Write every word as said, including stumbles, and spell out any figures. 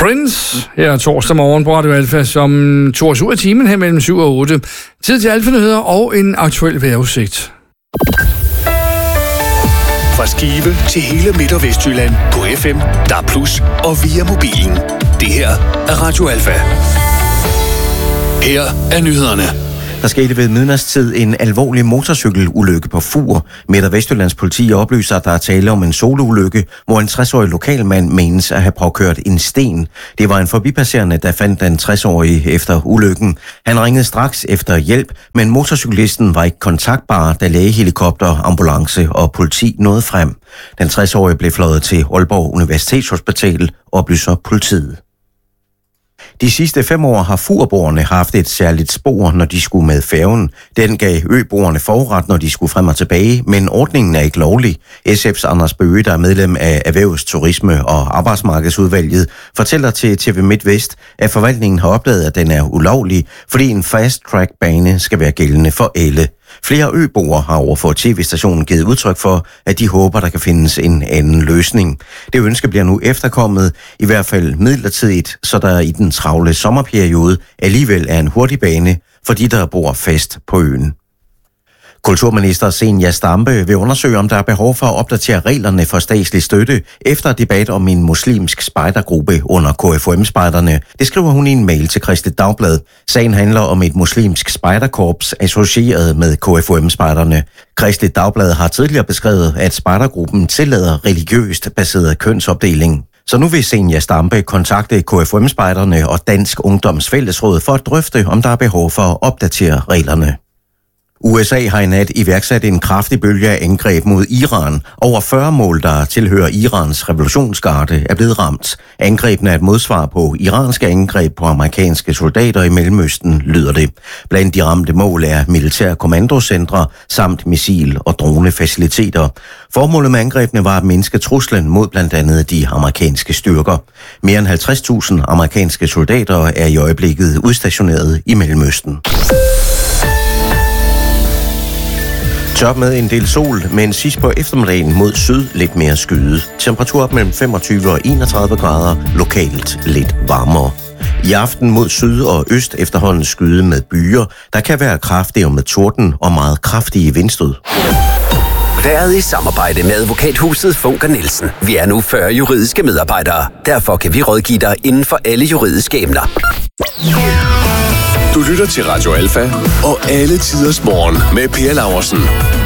Prince her torsdag morgen på Radio Alfa, som tog os ud af timen her mellem syv og otte. Tid til Alfa-nyheder og en aktuel vejrudsigt. Fra Skive til hele Midt- og Vestjylland på F M, D A B plus, og via mobilen. Det her er Radio Alfa. Her er nyhederne. Der skete ved midnatstid en alvorlig motorcykelulykke på Fur. Midt- og Vestjyllands politi oplyser, at der er tale om en soloulykke, hvor en tres-årig lokalmand menes at have påkørt en sten. Det var en forbipasserende, der fandt den tres-årige efter ulykken. Han ringede straks efter hjælp, men motorcyklisten var ikke kontaktbar, da lægehelikopter, ambulance og politi nåede frem. Den tres-årige blev fløjet til Aalborg Universitetshospital, oplyser politiet. De sidste fem år har furboerne haft et særligt spor, når de skulle med færgen. Den gav øboerne forret, når de skulle frem og tilbage, men ordningen er ikke lovlig. S F's Anders Bøge, der er medlem af Erhvervs-, Turisme- og Arbejdsmarkedsudvalget, fortæller til T V MidtVest, at forvaltningen har opdaget, at den er ulovlig, fordi en fast-track-bane skal være gældende for alle. Flere øboere har overfor T V-stationen givet udtryk for, at de håber, der kan findes en anden løsning. Det ønske bliver nu efterkommet, i hvert fald midlertidigt, så der i den travle sommerperiode alligevel er en hurtig bane for de, der bor fast på øen. Kulturminister Zenia Stampe vil undersøge, om der er behov for at opdatere reglerne for statslig støtte efter debat om en muslimsk spejdergruppe under K F U M-spejderne. Det skriver hun i en mail til Kristeligt Dagblad. Sagen handler om et muslimsk spejderkorps associeret med K F U M-spejderne. Kristeligt Dagblad har tidligere beskrevet, at spejdergruppen tillader religiøst baseret kønsopdeling. Så nu vil Zenia Stampe kontakte K F U M-spejderne og Dansk Ungdoms Fællesråd for at drøfte, om der er behov for at opdatere reglerne. U S A har i nat iværksat en kraftig bølge af angreb mod Iran. Over fyrre mål, der tilhører Irans revolutionsgarde, er blevet ramt. Angrebene er et modsvar på iranske angreb på amerikanske soldater i Mellemøsten, lyder det. Blandt de ramte mål er militære kommandocentre samt missil- og dronefaciliteter. Formålet med angrebene var at mindske truslen mod blandt andet de amerikanske styrker. Mere end halvtreds tusind amerikanske soldater er i øjeblikket udstationeret i Mellemøsten. Tørt med en del sol, men sidst på eftermiddagen mod syd lidt mere skyet. Temperatur op mellem femogtyve og enogtredive grader, lokalt lidt varmere. I aften mod syd og øst efterhånden skyde med byer, der kan være kraftige med torden og meget kraftige vindstød. Været i samarbejde med advokathuset Funker Nielsen. Vi er nu fyrre juridiske medarbejdere. Derfor kan vi rådgive dig inden for alle juridiske emner. Du lytter til Radio Alfa og alle tiders morgen med Per Laursen.